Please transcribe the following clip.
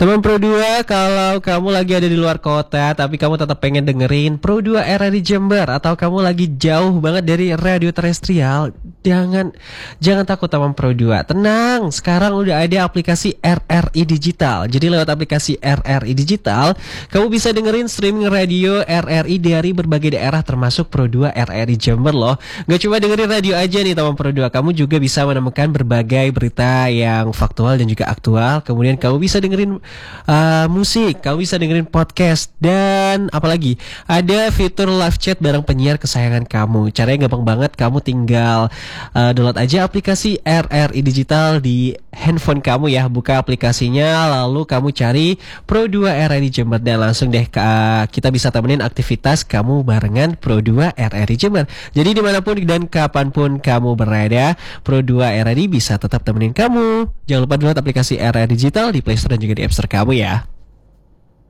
Teman Pro 2, kalau kamu lagi ada di luar kota tapi kamu tetap pengen dengerin Pro 2 RRI Jember, atau kamu lagi jauh banget dari radio terestrial, jangan takut teman Pro 2. Tenang, sekarang udah ada aplikasi RRI Digital. Jadi lewat aplikasi RRI Digital, kamu bisa dengerin streaming radio RRI dari berbagai daerah termasuk Pro 2 RRI Jember loh. Gak cuma dengerin radio aja nih teman Pro 2, kamu juga bisa menemukan berbagai berita yang faktual dan juga aktual. Kemudian kamu bisa dengerin musik, kamu bisa dengerin podcast, dan apalagi ada fitur live chat bareng penyiar kesayangan kamu. Caranya gampang banget, kamu tinggal download aja aplikasi RRI Digital di handphone kamu ya. Buka aplikasinya, lalu kamu cari Pro 2 RRI Jember, dan langsung deh kita bisa temenin aktivitas kamu barengan Pro 2 RRI Jember. Jadi dimanapun dan kapanpun kamu berada, Pro 2 RRI bisa tetap temenin kamu. Jangan lupa download aplikasi RRI Digital di Play Store dan juga di App Store kamu ya.